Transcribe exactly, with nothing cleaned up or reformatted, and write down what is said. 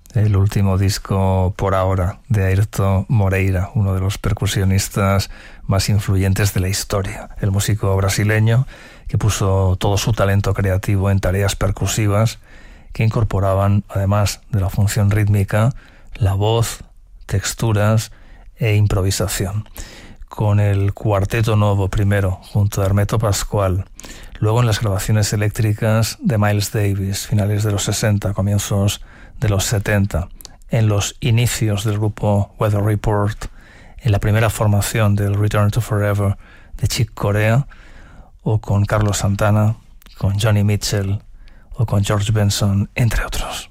el último disco por ahora de Airto Moreira, uno de los percusionistas más influyentes de la historia. El músico brasileño que puso todo su talento creativo en tareas percusivas que incorporaban, además de la función rítmica, la voz, texturas e improvisación. Con el Cuarteto Novo primero, junto a Hermeto Pascual, luego en las grabaciones eléctricas de Miles Davis, finales de los sesenta, comienzos de los setenta, en los inicios del grupo Weather Report, en la primera formación del Return to Forever de Chick Corea, o con Carlos Santana, con Johnny Mitchell o con George Benson, entre otros.